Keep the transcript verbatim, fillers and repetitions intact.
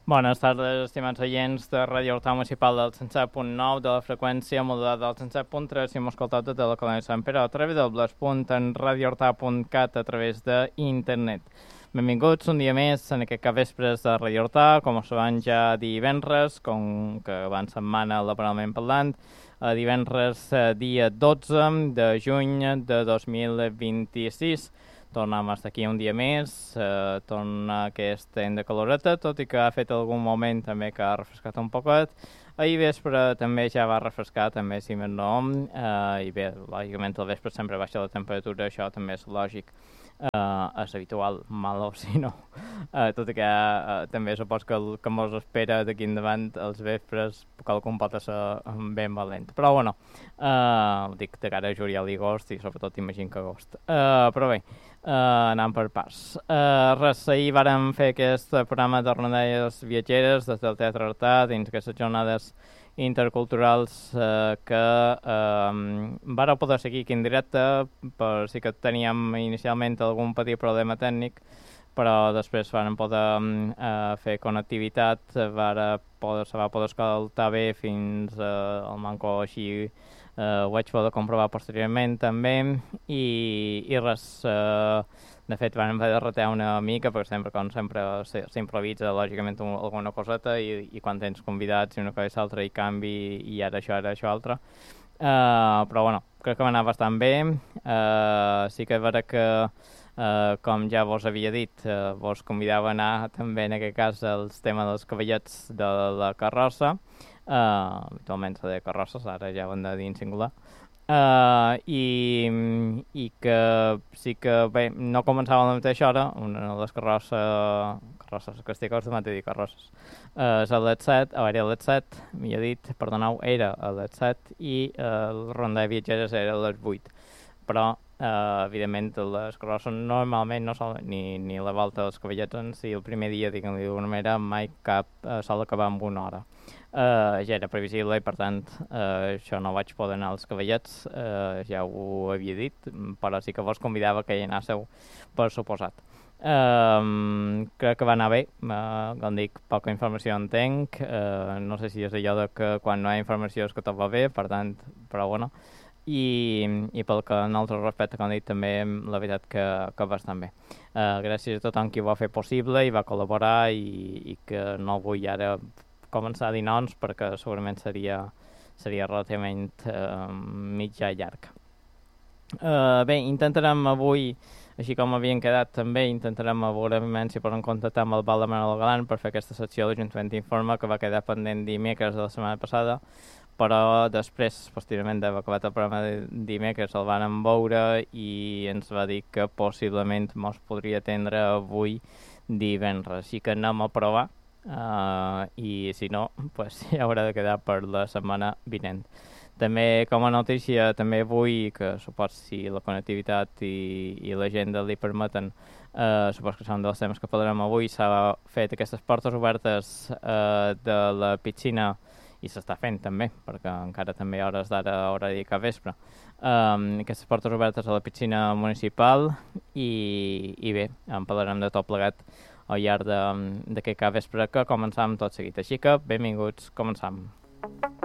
Bones tardes, estimats oients de Ràdio Horta Municipal del cent set punt nou, de la freqüència modulada del cent set punt tres, si hem escoltat des de la colònia Sant Pere, a través del blog punt en radio horta punt cat a través d'internet. Benvinguts un dia més en aquest capvespres de Ràdio Horta, com us van ja divendres, com que van setmana laboralment parlant, a divendres eh, dia dotze de juny de dos mil vint-i-sis. Tornem a estar aquí un dia més, eh, torna aquest any de caloreta, tot i que ha fet algun moment també que ha refrescat un poquet. Ahir vespre també ja va refrescar, també si més no, eh, i bé, lògicament al vespre sempre baixa la temperatura, això també és lògic, eh, és habitual, malo si no. Eh, tot i que eh, també supos que el que mos espera d'aquí endavant els vespres qualcun pot ser ben valent. Però bueno, eh, ho dic de cara a juliol i agost i sobretot imagino que agost. Eh, però bé, Uh, anant per parts. Uh, res, ahir vàrem fer aquest programa de rondalles viatgeres des del Teatre Artà dins aquestes jornades interculturals uh, que uh, vàreu poder seguir aquí en directe, per si que teníem inicialment algun petit problema tècnic, però després van poder uh, fer connectivitat, va poder, se va poder escoltar bé fins uh, al manco així. Uh, ho vaig poder comprovar posteriorment també i, i res, uh, de fet vam haver de retar una mica perquè sempre, com sempre s'improvisa lògicament un, alguna coseta i, i quan tens convidats i una cosa i l'altra i canvi i ara això, ara això altre, uh, però bueno, crec que va anar bastant bé. Uh, sí que és vera que uh, com ja vos havia dit, uh, vos convidava a anar també en aquest cas els temes dels cavallets de la carrossa. Uh, habitualment se deia carrosses, ara ja ho hem de dir en singular, uh, i, i que sí que bé, no començava a la mateixa hora, una de les carrosses, carrosses que estic acostumat a dir carrosses, uh, és a les set, o era a les set, millor dit, perdoneu, era a les set i uh, el ronda de viatgeres era a les vuit, però Uh, evidentment les carrosses normalment no solen, ni, ni la volta dels cavallets en si el primer dia, diguem-li d'alguna manera, mai cap uh, sol acabar amb una hora. Uh, ja era previsible i per tant uh, això no vaig poder anar als cavallets, uh, ja ho havia dit, però sí que vos convidava que hi anéssiu per suposat. Uh, crec que va anar bé, uh, com dic, poca informació entenc, uh, no sé si és allò de que quan no hi ha informació és que tot va bé, per tant, però bueno, I, i pel que en altre respecte, com he dit, també la veritat que, que bastant bé. Uh, gràcies a tothom qui ho va fer possible i va col·laborar i, i que no vull ara començar a dir noms perquè segurament seria, seria relativament uh, mitjà llarg. Uh, bé, intentarem avui, així com havien quedat també, intentarem a veure si poden contactar amb el Val de Manolo Galán per fer aquesta secció de l'Ajuntament d'Informa que va quedar pendent dimecres de la setmana passada, però després, posteriorment d'haver acabat el programa de dimecres, el van veure i ens va dir que possiblement mos podria atendre avui divendres. Així que anem a provar uh, i si no, pues, ja haurà de quedar per la setmana vinent. També com a notícia, també avui, que supos si la connectivitat i, i l'agenda li permeten, uh, supos que són dels temes que parlarem avui, s'ha fet aquestes portes obertes uh, de la piscina i s'està fent també, perquè encara també a hores d'ara, hora de cap vespre. Um, aquestes portes obertes a la piscina municipal i, i bé, en parlarem de tot plegat al llarg d'aquest cap vespre que començam tot seguit. Així que, benvinguts, començam.